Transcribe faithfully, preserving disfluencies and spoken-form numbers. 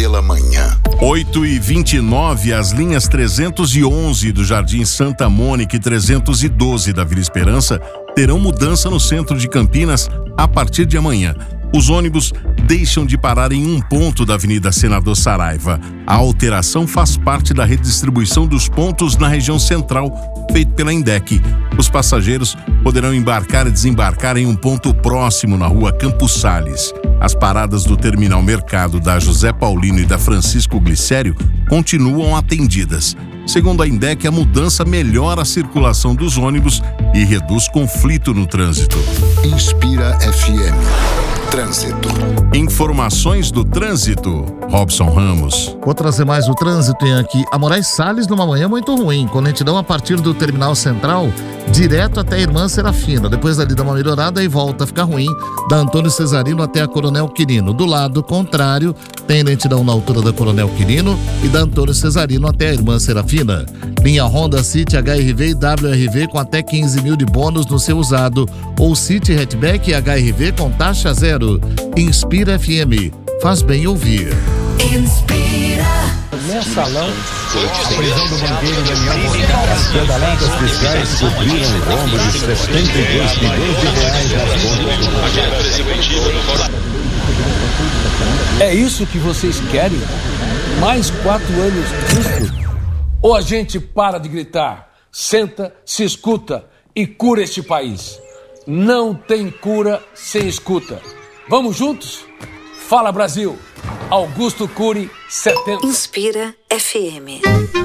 pela manhã. oito e vinte e nove, as linhas trezentos e onze do Jardim Santa Mônica e trezentos e doze da Vila Esperança terão mudança no centro de Campinas a partir de amanhã. Os ônibus deixam de parar em um ponto da Avenida Senador Saraiva. A alteração faz parte da redistribuição dos pontos na região central, feito pela Indec. Os passageiros poderão embarcar e desembarcar em um ponto próximo na rua Campos Sales. As paradas do Terminal Mercado da José Paulino e da Francisco Glicério continuam atendidas. Segundo a Indec, a mudança melhora a circulação dos ônibus e reduz conflito no trânsito. Inspira F M. Trânsito. Informações do trânsito. Robson Ramos. Vou trazer mais o trânsito aqui. A Moraes Salles numa manhã muito ruim, com lentidão a partir do Terminal Central, direto até a Irmã Serafina. Depois dali dá uma melhorada e volta a ficar ruim, da Antônio Cesarino até a Coronel Quirino. Do lado contrário, tem lentidão na altura da Coronel Quirino e da Antônio Cesarino até a Irmã Serafina. Linha Honda City, H R V e W R V com até quinze mil de bônus no seu usado. Ou City Hatchback e H R V com taxa zero. Inspira F M. Faz bem ouvir. Inspira. Mensalão, a prisão do banqueiro Daniel Moscada. Escandaladas fiscais cobriram o rombo de setenta e dois milhões de reais nas contas do... É isso que vocês querem? Mais quatro anos disso? Ou a gente para de gritar, senta, se escuta e cura este país? Não tem cura sem escuta. Vamos juntos? Fala Brasil! Augusto Cury, setenta. Inspira F M.